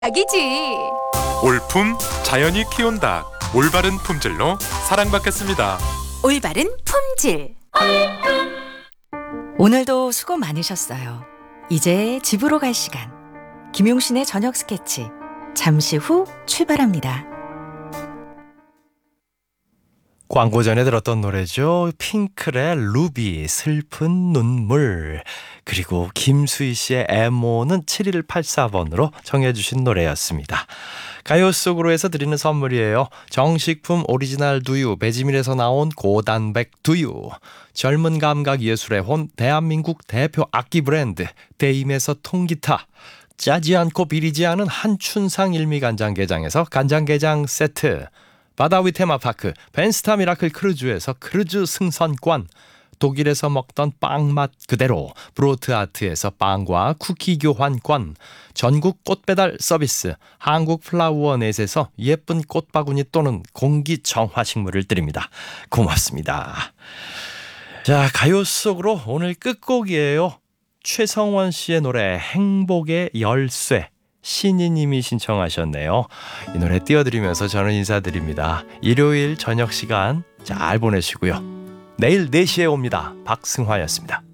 약이지. 올품 자연이 키운다. 올바른 품질로 사랑받겠습니다. 올바른 품질. 오늘도 수고 많으셨어요. 이제 집으로 갈 시간. 김용신의 저녁 스케치 잠시 후 출발합니다. 광고 전에 들었던 노래죠. 핑클의 루비, 슬픈 눈물. 그리고 김수희 씨의 애모는 7184번으로 정해주신 노래였습니다. 가요 속으로 해서 드리는 선물이에요. 정식품 오리지널 두유, 배지밀에서 나온 고단백 두유. 젊은 감각 예술의 혼, 대한민국 대표 악기 브랜드 데임에서 통기타. 짜지 않고 비리지 않은 한춘상 일미간장게장에서 간장게장 세트. 바다위 테마파크 벤스타 미라클 크루즈에서 크루즈 승선권, 독일에서 먹던 빵맛 그대로 브로트 아트에서 빵과 쿠키 교환권, 전국 꽃배달 서비스 한국 플라워넷에서 예쁜 꽃바구니 또는 공기 정화식물을 드립니다. 고맙습니다. 자, 가요 속으로 오늘 끝곡이에요. 최성원 씨의 노래 행복의 열쇠. 신이님이 신청하셨네요. 이 노래 띄워드리면서 저는 인사드립니다. 일요일 저녁 시간 잘 보내시고요. 내일 4시에 옵니다. 박승화였습니다.